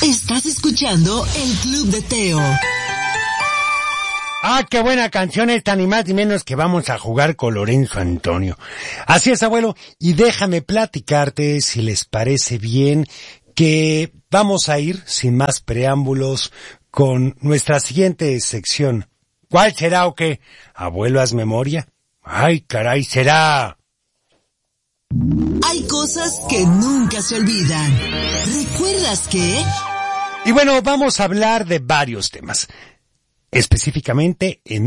Estás escuchando el Club de Teo. Ah, qué buena canción esta, ni más ni menos que vamos a jugar con Lorenzo Antonio. Así es, abuelo, y déjame platicarte, si les parece bien, que vamos a ir, sin más preámbulos, con nuestra siguiente sección. ¿Cuál será o qué? Abuelo, ¿haz memoria? Ay, caray, será... Hay cosas que nunca se olvidan. ¿Recuerdas qué? Y bueno, vamos a hablar de varios temas. Específicamente en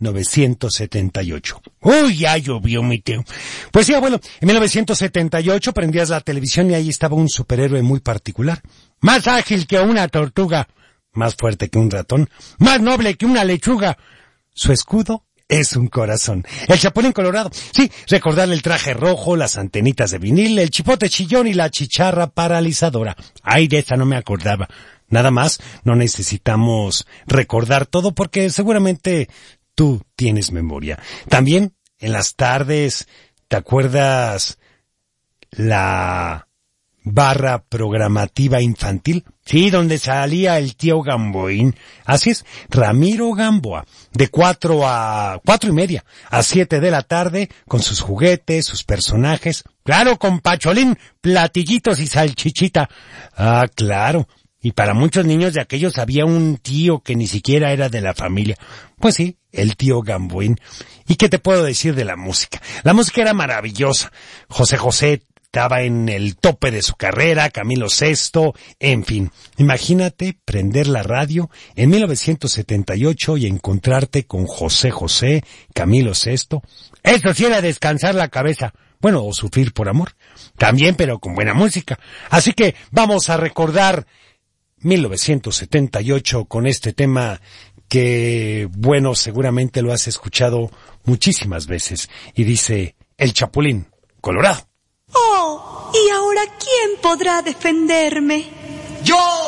1978. ¡Uy, ya llovió, mi Teo! Pues sí, abuelo, en 1978 prendías la televisión y ahí estaba un superhéroe muy particular. Más ágil que una tortuga, más fuerte que un ratón, más noble que una lechuga. Su escudo es un corazón. El Chapulín Colorado. Sí, recordarle el traje rojo, las antenitas de vinil, el chipote chillón y la chicharra paralizadora. Ay, de esa no me acordaba. Nada más, no necesitamos recordar todo porque seguramente tú tienes memoria. También, en las tardes, ¿te acuerdas la barra programativa infantil? Sí, donde salía el tío Gamboín. Así es, Ramiro Gamboa, de 4:30 a 7 de la tarde, con sus juguetes, sus personajes. Claro, con Pacholín, platillitos y salchichita. Ah, claro. Y para muchos niños de aquellos había un tío que ni siquiera era de la familia. Pues sí, el tío Gamboín. ¿Y qué te puedo decir de la música? La música era maravillosa. José José estaba en el tope de su carrera, Camilo Sesto, en fin. Imagínate prender la radio en 1978 y encontrarte con José José, Camilo Sesto. Eso sí era descansar la cabeza. Bueno, o sufrir por amor. También, pero con buena música. Así que vamos a recordar 1978 con este tema que, bueno, seguramente lo has escuchado muchísimas veces. Y dice, El Chapulín Colorado. Oh, ¿y ahora quién podrá defenderme? ¡Yo!